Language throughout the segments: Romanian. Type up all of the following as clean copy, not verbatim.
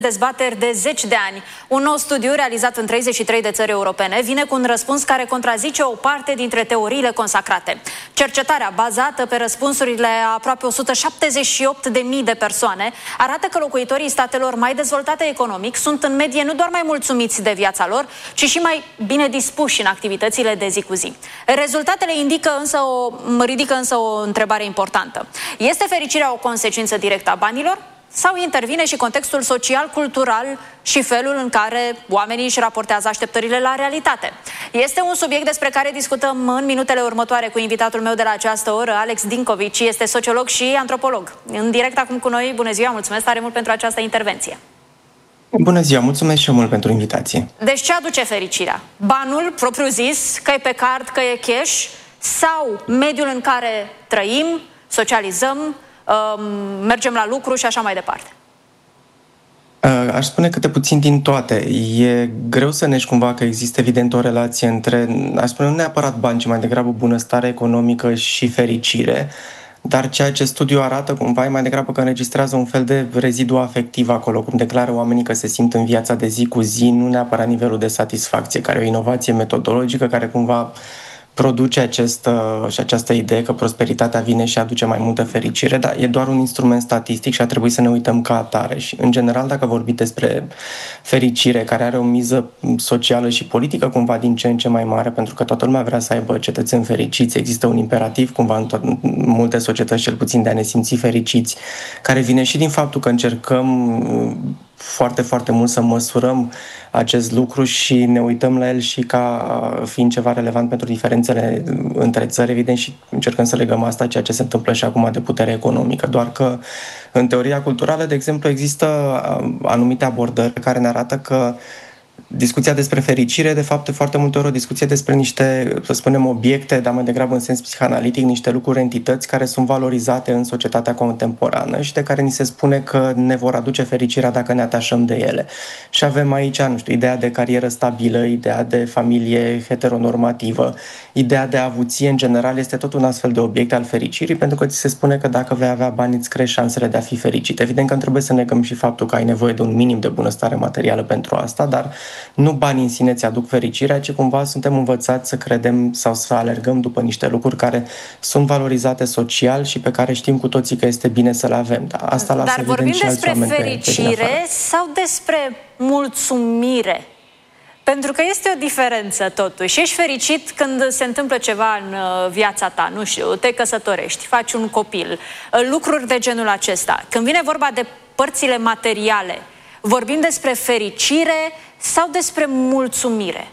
Dezbateri de zeci de ani. Un nou studiu realizat în 33 de țări europene vine cu un răspuns care contrazice o parte dintre teoriile consacrate. Cercetarea, bazată pe răspunsurile a aproape 178.000 de persoane, arată că locuitorii statelor mai dezvoltate economic sunt în medie nu doar mai mulțumiți de viața lor, ci și mai bine dispuși în activitățile de zi cu zi. Rezultatele ridică însă o întrebare importantă. Este fericirea o consecință directă a banilor? Sau intervine și contextul social-cultural și felul în care oamenii își raportează așteptările la realitate? Este un subiect despre care discutăm în minutele următoare cu invitatul meu de la această oră, Alex Dincovici. Este sociolog și antropolog. În direct acum cu noi. Bună ziua, mulțumesc tare mult pentru această intervenție. Bună ziua, mulțumesc și eu mult pentru invitație. Deci ce aduce fericirea? Banul, propriu zis, că e pe card, că e cash, sau mediul în care trăim, socializăm, mergem la lucru și așa mai departe? Aș spune câte puțin din toate. E greu să negi cumva că există evident o relație între, aș spune nu neapărat bani, ci mai degrabă bunăstare economică și fericire, dar ceea ce studiul arată cumva e mai degrabă că înregistrează un fel de rezidu afectiv acolo, cum declară oamenii că se simt în viața de zi cu zi, nu neapărat nivelul de satisfacție, care e o inovație metodologică care cumva produce această idee că prosperitatea vine și aduce mai multă fericire, dar e doar un instrument statistic și ar trebui să ne uităm ca atare. Și, în general, dacă vorbim despre fericire, care are o miză socială și politică cumva din ce în ce mai mare, pentru că toată lumea vrea să aibă cetățeni fericiți, există un imperativ cumva în multe societăți, cel puțin, de a ne simți fericiți, care vine și din faptul că încercăm foarte, foarte mult să măsurăm acest lucru și ne uităm la el și ca fiind ceva relevant pentru diferențele între țări, evident, și încercăm să legăm asta ceea ce se întâmplă și acum de putere economică. Doar că în teoria culturală, de exemplu, există anumite abordări care ne arată că discuția despre fericire, de fapt, e foarte multe ori o discuție despre niște, să spunem, obiecte, dar mai degrabă în sens psihanalitic, niște lucruri, entități care sunt valorizate în societatea contemporană și de care ni se spune că ne vor aduce fericirea dacă ne atașăm de ele. Și avem aici, nu știu, ideea de carieră stabilă, ideea de familie heteronormativă, ideea de avuție, în general, este tot un astfel de obiect al fericirii, pentru că ți se spune că dacă vei avea bani, îți crești șansele de a fi fericit. Evident că nu trebuie să negăm și faptul că ai nevoie de un minim de bunăstare materială pentru asta, dar nu banii în sine ți aduc fericirea, ci cumva suntem învățați să credem sau să alergăm după niște lucruri care sunt valorizate social și pe care știm cu toții că este bine să le avem. Dar vorbim despre fericire sau despre mulțumire? Pentru că este o diferență totuși. Ești fericit când se întâmplă ceva în viața ta, nu știu, te căsătorești, faci un copil, lucruri de genul acesta. Când vine vorba de părțile materiale, vorbim despre fericire sau despre mulțumire?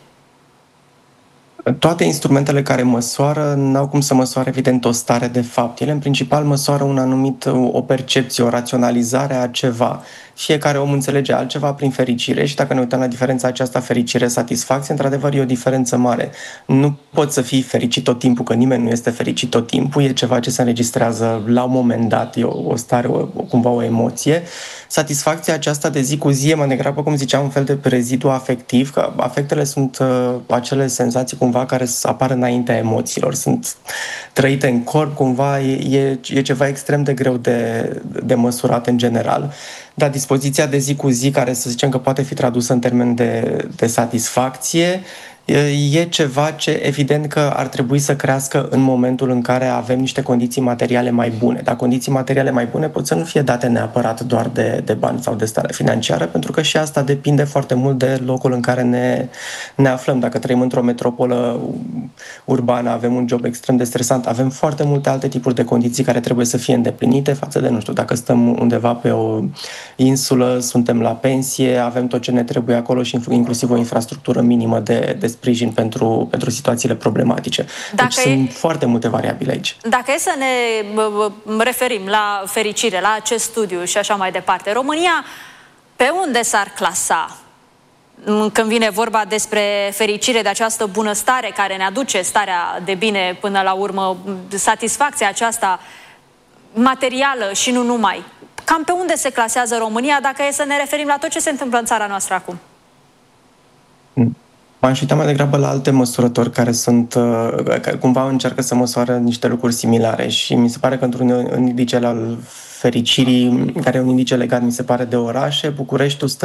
Toate instrumentele care măsoară n-au cum să măsoare, evident, o stare de fapt. Ele, în principal, măsoară o percepție, o raționalizare a ceva. Fiecare om înțelege altceva prin fericire și dacă ne uităm la diferența aceasta fericire-satisfacție, într-adevăr e o diferență mare. Nu poți să fii fericit tot timpul, că nimeni nu este fericit tot timpul, e ceva ce se înregistrează la un moment dat, e o stare, cumva o emoție. Satisfacția aceasta de zi cu zi e mai degrabă, cum ziceam, un fel de rezidu afectiv, că afectele sunt acele senzații cumva care apar înaintea emoțiilor, sunt trăite în corp, cumva e ceva extrem de greu de măsurat în general. Dar dispoziția de zi cu zi, care să zicem că poate fi tradusă în termen de satisfacție, e ceva ce evident că ar trebui să crească în momentul în care avem niște condiții materiale mai bune. Dar condiții materiale mai bune pot să nu fie date neapărat doar de bani sau de stare financiară, pentru că și asta depinde foarte mult de locul în care ne aflăm. Dacă trăim într-o metropolă urbană, avem un job extrem de stresant, avem foarte multe alte tipuri de condiții care trebuie să fie îndeplinite față de, nu știu, dacă stăm undeva pe o insulă, suntem la pensie, avem tot ce ne trebuie acolo și inclusiv o infrastructură minimă de sprijin pentru situațiile problematice. Deci sunt foarte multe variabile aici. Dacă e să ne referim la fericire, la acest studiu și așa mai departe, România pe unde s-ar clasa când vine vorba despre fericire, de această bunăstare care ne aduce starea de bine până la urmă, satisfacția aceasta materială și nu numai? Cam pe unde se clasează România dacă e să ne referim la tot ce se întâmplă în țara noastră acum? M-aș uita mai degrabă la alte măsurători care care cumva încearcă să măsoară niște lucruri similare și mi se pare că într-un indice al fericirii, care e un indice legat, mi se pare, de orașe, Bucureștiul stă